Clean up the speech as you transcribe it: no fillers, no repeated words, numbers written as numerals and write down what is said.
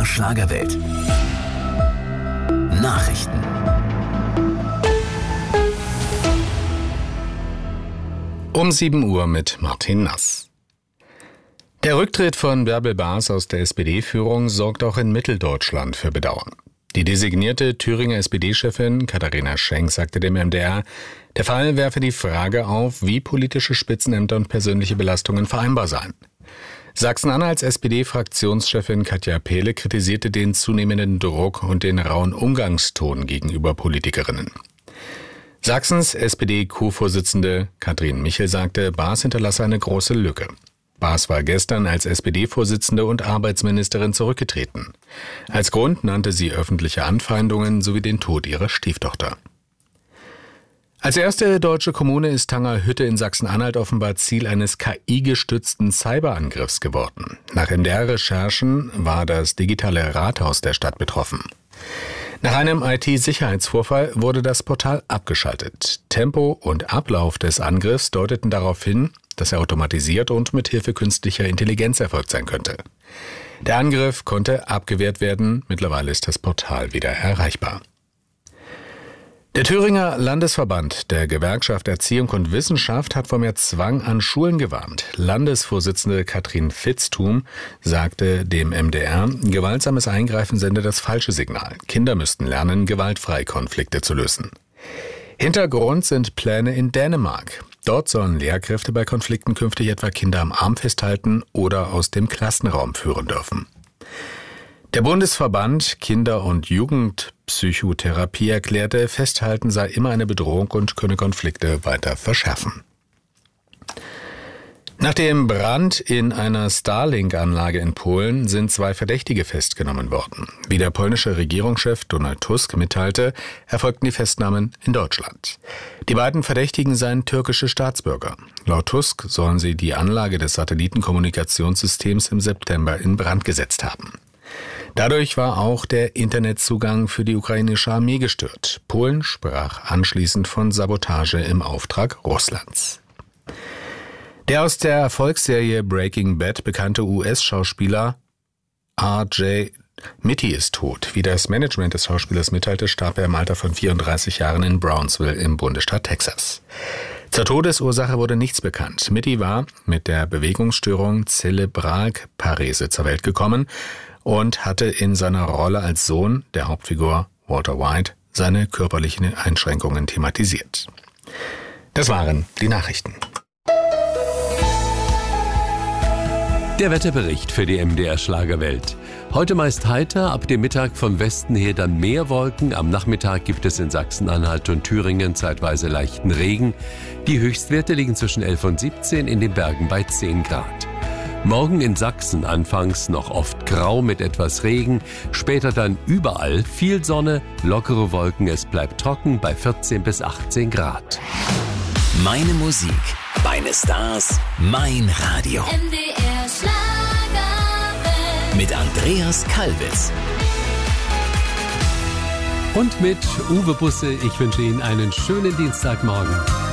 MDR Schlagerwelt. Nachrichten. Um 7 Uhr mit Martin Nass. Der Rücktritt von Bärbel Baas aus der SPD-Führung sorgt auch in Mitteldeutschland für Bedauern. Die designierte Thüringer SPD-Chefin Katharina Schenk sagte dem MDR, der Fall werfe die Frage auf, wie politische Spitzenämter und persönliche Belastungen vereinbar seien. Sachsen-Anhalts SPD-Fraktionschefin Katja Pehle kritisierte den zunehmenden Druck und den rauen Umgangston gegenüber Politikerinnen. Sachsens SPD-Co-Vorsitzende Katrin Michel sagte, Baas hinterlasse eine große Lücke. Baas war gestern als SPD-Vorsitzende und Arbeitsministerin zurückgetreten. Als Grund nannte sie öffentliche Anfeindungen sowie den Tod ihrer Stieftochter. Als erste deutsche Kommune ist Tangerhütte in Sachsen-Anhalt offenbar Ziel eines KI-gestützten Cyberangriffs geworden. Nach MDR-Recherchen war das digitale Rathaus der Stadt betroffen. Nach einem IT-Sicherheitsvorfall wurde das Portal abgeschaltet. Tempo und Ablauf des Angriffs deuteten darauf hin, dass er automatisiert und mit Hilfe künstlicher Intelligenz erfolgt sein könnte. Der Angriff konnte abgewehrt werden. Mittlerweile ist das Portal wieder erreichbar. Der Thüringer Landesverband der Gewerkschaft Erziehung und Wissenschaft hat vor mehr Zwang an Schulen gewarnt. Landesvorsitzende Katrin Vitzthum sagte dem MDR, gewaltsames Eingreifen sende das falsche Signal. Kinder müssten lernen, gewaltfrei Konflikte zu lösen. Hintergrund sind Pläne in Dänemark. Dort sollen Lehrkräfte bei Konflikten künftig etwa Kinder am Arm festhalten oder aus dem Klassenraum führen dürfen. Der Bundesverband Kinder- und Jugendpsychotherapie erklärte, Festhalten sei immer eine Bedrohung und könne Konflikte weiter verschärfen. Nach dem Brand in einer Starlink-Anlage in Polen sind 2 Verdächtige festgenommen worden. Wie der polnische Regierungschef Donald Tusk mitteilte, erfolgten die Festnahmen in Deutschland. Die beiden Verdächtigen seien türkische Staatsbürger. Laut Tusk sollen sie die Anlage des Satellitenkommunikationssystems im September in Brand gesetzt haben. Dadurch war auch der Internetzugang für die ukrainische Armee gestört. Polen sprach anschließend von Sabotage im Auftrag Russlands. Der aus der Erfolgsserie Breaking Bad bekannte US-Schauspieler R.J. Mitty ist tot. Wie das Management des Schauspielers mitteilte, starb er im Alter von 34 Jahren in Brownsville im Bundesstaat Texas. Zur Todesursache wurde nichts bekannt. Mitty war mit der Bewegungsstörung Zerebralparese zur Welt gekommen und hatte in seiner Rolle als Sohn der Hauptfigur Walter White seine körperlichen Einschränkungen thematisiert. Das waren die Nachrichten. Der Wetterbericht für die MDR Schlagerwelt. Heute meist heiter, ab dem Mittag vom Westen her dann mehr Wolken. Am Nachmittag gibt es in Sachsen-Anhalt und Thüringen zeitweise leichten Regen. Die Höchstwerte liegen zwischen 11 und 17, in den Bergen bei 10 Grad. Morgen in Sachsen anfangs noch oft grau mit etwas Regen, später dann überall viel Sonne, lockere Wolken, es bleibt trocken bei 14 bis 18 Grad. Meine Musik, meine Stars, mein Radio. MDR Schlagerwelt. Mit Andreas Kalbitz. Und mit Uwe Busse, ich wünsche Ihnen einen schönen Dienstagmorgen.